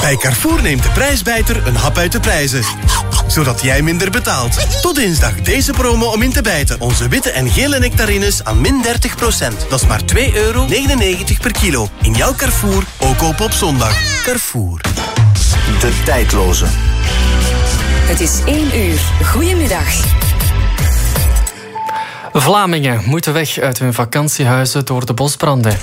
Bij Carrefour neemt de prijsbijter een hap uit de prijzen. Zodat jij minder betaalt. Tot dinsdag deze promo om in te bijten. Onze witte en gele nectarines aan min 30%. Dat is maar €2,99 per kilo. In jouw Carrefour, ook op zondag. Carrefour. De tijdloze. Het is 1 uur. Goedemiddag. Vlamingen moeten weg uit hun vakantiehuizen door de bosbranden.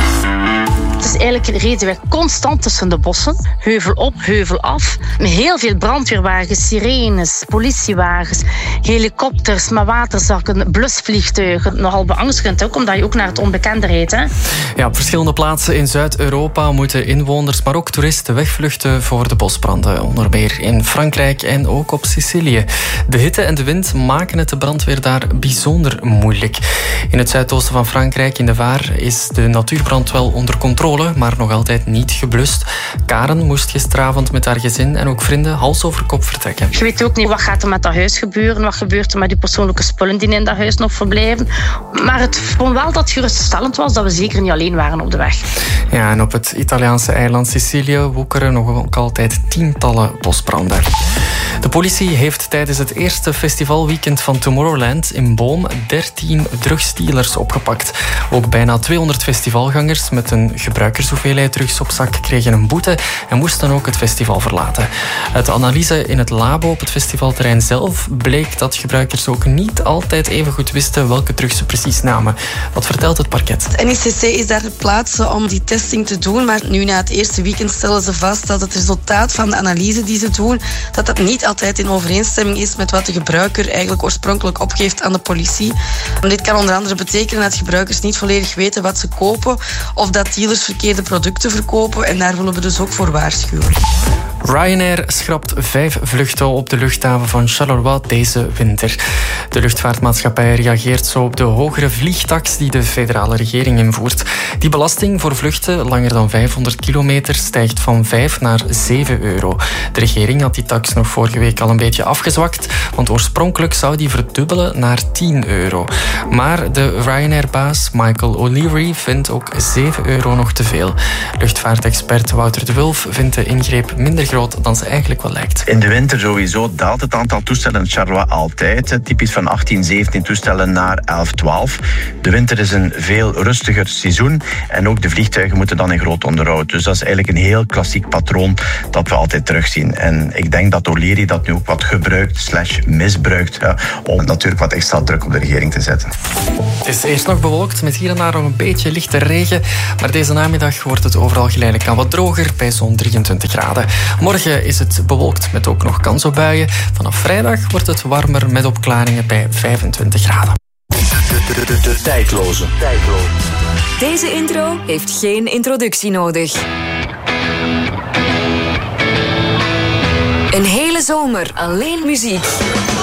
Het is eigenlijk reden wij constant tussen de bossen. Heuvel op, heuvel af. Met heel veel brandweerwagens, sirenes, politiewagens, helikopters, met waterzakken, blusvliegtuigen. Nogal beangstigend ook, omdat je ook naar het onbekende reed. Hè? Ja, op verschillende plaatsen in Zuid-Europa moeten inwoners, maar ook toeristen wegvluchten voor de bosbranden. Onder meer in Frankrijk en ook op Sicilië. De hitte en de wind maken het de brandweer daar bijzonder moeilijk. In het zuidoosten van Frankrijk, in de Var, is de natuurbrand wel onder controle, maar nog altijd niet geblust. Karen moest gisteravond met haar gezin en ook vrienden hals over kop vertrekken. Je weet ook niet wat gaat er met dat huis gebeuren, wat gebeurt er met die persoonlijke spullen die in dat huis nog verblijven. Maar het vond wel dat het geruststellend was dat we zeker niet alleen waren op de weg. Ja, en op het Italiaanse eiland Sicilië woekeren nog ook altijd tientallen bosbranden. De politie heeft tijdens het eerste festivalweekend van Tomorrowland in Boom 13 drugsdealers opgepakt. Ook bijna 200 festivalgangers met een gebruikershoeveelheid drugs op zak kregen een boete en moesten ook het festival verlaten. Uit de analyse in het labo op het festivalterrein zelf bleek dat gebruikers ook niet altijd even goed wisten welke drugs ze precies namen. Wat vertelt het parket? Het NICC is daar ter plaatse om die testing te doen, maar nu na het eerste weekend stellen ze vast dat het resultaat van de analyse die ze doen, dat niet altijd in overeenstemming is met wat de gebruiker eigenlijk oorspronkelijk opgeeft aan de politie. Dit kan onder andere betekenen dat gebruikers niet volledig weten wat ze kopen of dat dealers verkeerde producten verkopen en daar willen we dus ook voor waarschuwen. Ryanair schrapt 5 vluchten op de luchthaven van Charleroi deze winter. De luchtvaartmaatschappij reageert zo op de hogere vliegtax die de federale regering invoert. Die belasting voor vluchten langer dan 500 kilometer stijgt van 5 naar €7. De regering had die tax nog vorige week al een beetje afgezwakt, want oorspronkelijk zou die verdubbelen naar €10. Maar de Ryanair-baas Michael O'Leary vindt ook €7 nog te veel. Luchtvaartexpert Wouter de Wulf vindt de ingreep minder groot dan ze eigenlijk wel lijkt. In de winter sowieso daalt het aantal toestellen in Charleroi altijd. Typisch van 18, 17 toestellen naar 11, 12. De winter is een veel rustiger seizoen en ook de vliegtuigen moeten dan in groot onderhoud. Dus dat is eigenlijk een heel klassiek patroon dat we altijd terugzien. En ik denk dat O'Leary dat nu ook wat gebruikt / misbruikt om natuurlijk wat extra druk op de regering te zetten. Het is eerst nog bewolkt met hier en daar nog een beetje lichte regen, maar deze namiddag wordt het overal geleidelijk aan wat droger bij zo'n 23 graden. Morgen is het bewolkt met ook nog kans op buien. Vanaf vrijdag wordt het warmer met opklaringen bij 25 graden. De tijdloze. Deze intro heeft geen introductie nodig. Een hele zomer alleen muziek.